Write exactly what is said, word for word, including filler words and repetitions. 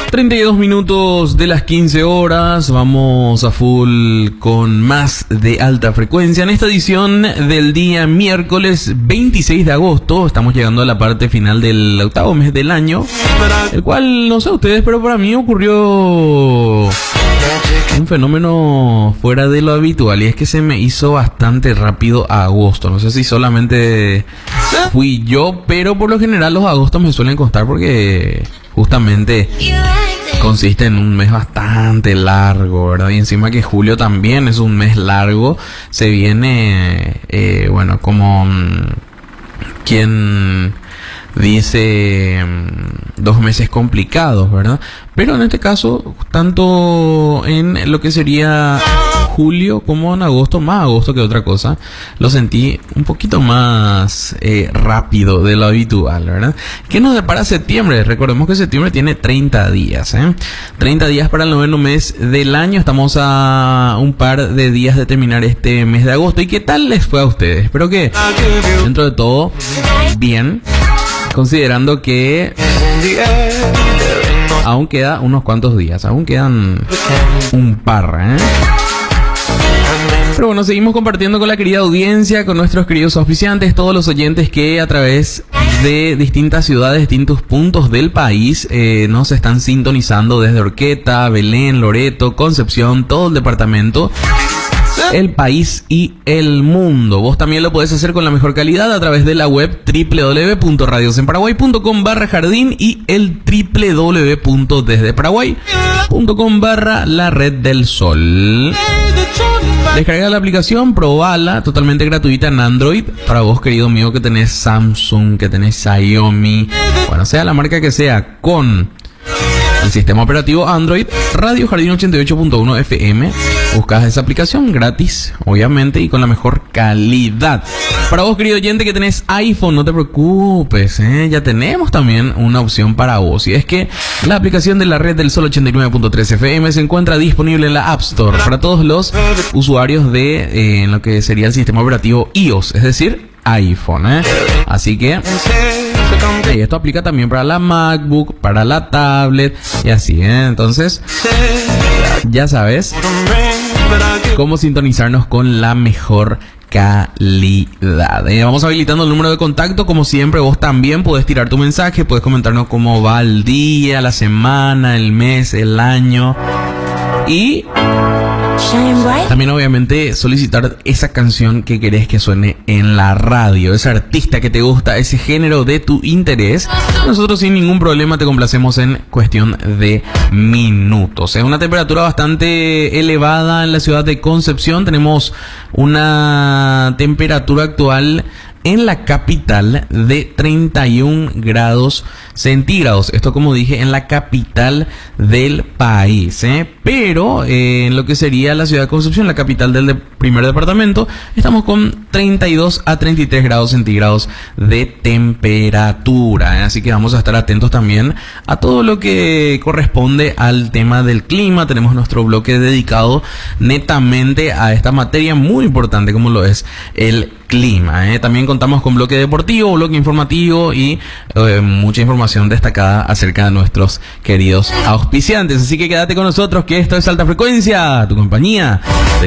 treinta y dos minutos de las quince horas, vamos a full con más de alta frecuencia. En esta edición del día miércoles veintiséis de agosto, estamos llegando a la parte final del octavo mes del año, el cual, no sé ustedes, pero para mí ocurrió un fenómeno fuera de lo habitual, y es que se me hizo bastante rápido a agosto. No sé si solamente fui yo, pero por lo general los agostos me suelen costar porque justamente consiste en un mes bastante largo, ¿verdad? Y encima que julio también es un mes largo, se viene, eh, bueno, como mmm, quien dice mmm, dos meses complicados, ¿verdad? Pero en este caso, tanto en lo que sería julio como en agosto, más agosto que otra cosa, lo sentí un poquito más eh, rápido de lo habitual, ¿verdad? ¿Qué nos depara septiembre? Recordemos que septiembre tiene treinta días, ¿eh? treinta días para el noveno mes del año. Estamos a un par de días de terminar este mes de agosto. ¿Y qué tal les fue a ustedes? Espero que dentro de todo, bien, considerando que aún queda unos cuantos días, aún quedan un par, ¿eh? Pero bueno, seguimos compartiendo con la querida audiencia, con nuestros queridos auspiciantes, todos los oyentes que a través de distintas ciudades, distintos puntos del país eh, nos están sintonizando desde Orqueta, Belén, Loreto, Concepción, todo el departamento, el país y el mundo. Vos también lo podés hacer con la mejor calidad a través de la web doble u doble u doble u punto radios en paraguay punto com barra jardín y el doble u doble u doble u punto desde paraguay punto com barra la red del sol. Descarga la aplicación, probala, totalmente gratuita en Android. Para vos, querido mío, que tenés Samsung, que tenés Xiaomi, bueno, sea la marca que sea, con el sistema operativo Android, Radio Jardín ochenta y ocho punto uno F M. Buscas esa aplicación gratis, obviamente, y con la mejor calidad. Para vos, querido oyente, que tenés iPhone, no te preocupes, ¿eh? Ya tenemos también una opción para vos. Y es que la aplicación de la red del Sol ochenta y nueve punto tres F M se encuentra disponible en la App Store para todos los usuarios de eh, lo que sería el sistema operativo iOS, es decir, iPhone, ¿eh? Así que y esto aplica también para la MacBook, para la tablet y así, ¿eh? Entonces, ya sabes cómo sintonizarnos con la mejor calidad, ¿eh? Vamos habilitando el número de contacto. Como siempre, vos también podés tirar tu mensaje, podés comentarnos cómo va el día, la semana, el mes, el año. Y también, obviamente, solicitar esa canción que querés que suene en la radio, ese artista que te gusta, ese género de tu interés. Nosotros sin ningún problema te complacemos en cuestión de minutos. Es una temperatura bastante elevada en la ciudad de Concepción. Tenemos una temperatura actual en la capital de treinta y un grados centígrados. Esto, como dije, en la capital del país, ¿eh? Pero eh, en lo que sería la ciudad de Concepción, la capital del de primer departamento, estamos con treinta y dos a treinta y tres grados centígrados de temperatura, ¿eh? Así que vamos a estar atentos también a todo lo que corresponde al tema del clima. Tenemos nuestro bloque dedicado netamente a esta materia muy importante como lo es el clima, ¿eh? También contamos con bloque deportivo, bloque informativo y eh, mucha información destacada acerca de nuestros queridos auspiciantes. Así que quédate con nosotros, que esto es Alta Frecuencia, tu compañía.